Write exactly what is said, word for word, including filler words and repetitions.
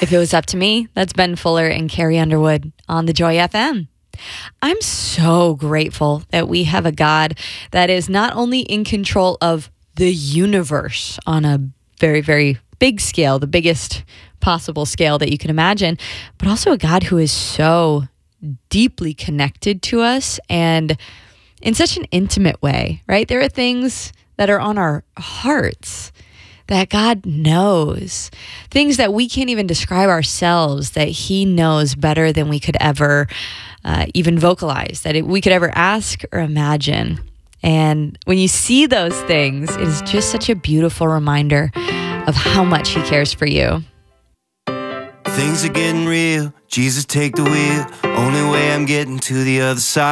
If it was up to me, that's Ben Fuller and Carrie Underwood on the Joy F M. I'm so grateful that we have a God that is not only in control of the universe on a very, very big scale, the biggest possible scale that you can imagine, but also a God who is so deeply connected to us and in such an intimate way, right? There are things that are on our hearts that God knows, things that we can't even describe ourselves, that he knows better than we could ever uh, even vocalize, that it, we could ever ask or imagine. And when you see those things, it is just such a beautiful reminder of how much he cares for you. Things are getting real. Jesus, take the wheel. Only way I'm getting to the other side.